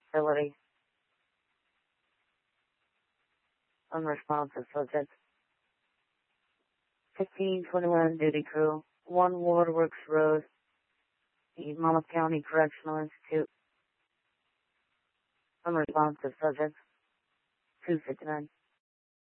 Facility. Unresponsive subject. 1521 duty crew. 1 Waterworks Road. The Monmouth County Correctional Institute. Unresponsive subject. 259.